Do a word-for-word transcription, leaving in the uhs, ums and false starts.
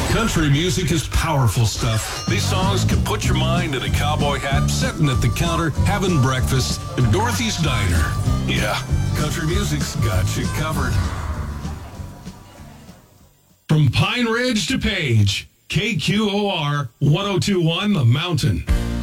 Country music is powerful stuff. These songs can put your mind in a cowboy hat, sitting at the counter, having breakfast at Dorothy's Diner. Yeah, country music's got you covered. From Pine Ridge to Page, K Q O R ten twenty-one The Mountain.